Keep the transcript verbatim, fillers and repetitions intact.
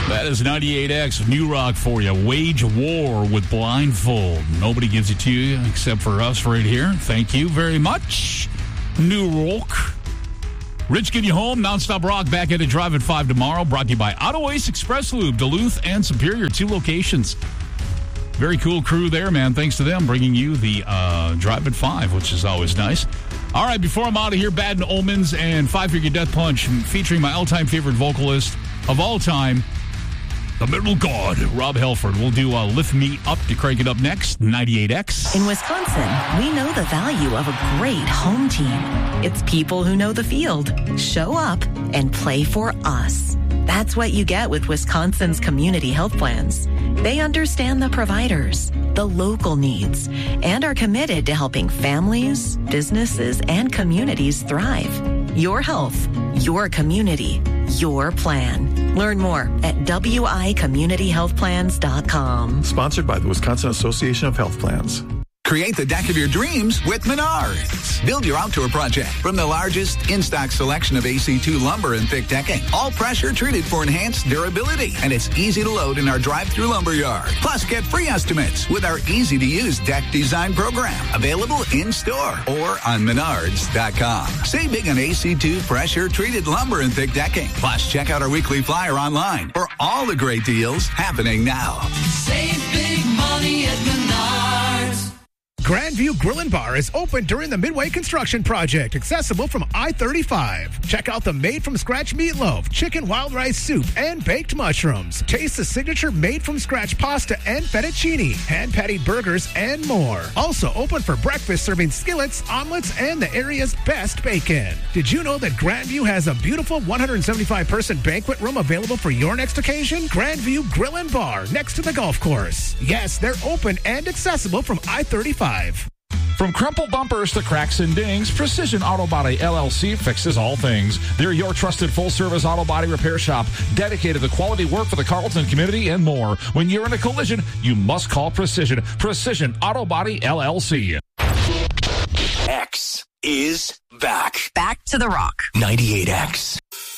That is ninety-eight X New Rock for you. Wage war with Blindfold. Nobody gives it to you except for us right here. Thank you very much. New Rock. Rich getting you home. Nonstop Rock back at a Drive at five tomorrow. Brought to you by Auto Ace Express Lube, Duluth and Superior. Two locations. Very cool crew there, man. Thanks to them bringing you the uh, Drive at five, which is always nice. All right, before I'm out of here, Bad Omens and Five Finger Death Punch featuring my all-time favorite vocalist of all time, the Metal God, Rob Halford. We'll do uh, Lift Me Up to crank it up next, ninety-eight X. In Wisconsin, we know the value of a great home team. It's people who know the field, show up, and play for us. That's what you get with Wisconsin's community health plans. They understand the providers, the local needs, and are committed to helping families, businesses, and communities thrive. Your health, your community, your plan. Learn more at W I community health plans dot com. Sponsored by the Wisconsin Association of Health Plans. Create the deck of your dreams with Menards. Build your outdoor project from the largest in-stock selection of A C two lumber and thick decking. All pressure treated for enhanced durability. And it's easy to load in our drive-through lumber yard. Plus, get free estimates with our easy-to-use deck design program. Available in-store or on menards dot com. Save big on A C two pressure treated lumber and thick decking. Plus, check out our weekly flyer online for all the great deals happening now. Save big money at Menards. Grandview Grill and Bar is open during the Midway Construction Project, accessible from I thirty-five. Check out the made-from-scratch meatloaf, chicken wild rice soup, and baked mushrooms. Taste the signature made-from-scratch pasta and fettuccine, hand-patted burgers, and more. Also open for breakfast, serving skillets, omelets, and the area's best bacon. Did you know that Grandview has a beautiful one hundred seventy-five person banquet room available for your next occasion? Grandview Grill and Bar, next to the golf course. Yes, they're open and accessible from I thirty-five. From crumpled bumpers to cracks and dings, Precision Auto Body L L C fixes all things. They're your trusted full-service auto body repair shop, dedicated to quality work for the Carleton community and more. When you're in a collision, you must call Precision. Precision Auto Body L L C. X is back. Back to the Rock. ninety-eight X.